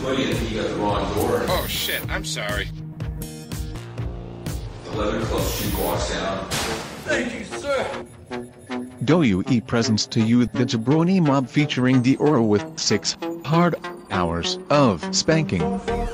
220, I think you got the wrong door. Oh shit, I'm sorry. The Leather Club shoe walks down. Thank you, sir. GoUE presents to you the Jabroni Mob featuring Dior with 6 hard hours of spanking.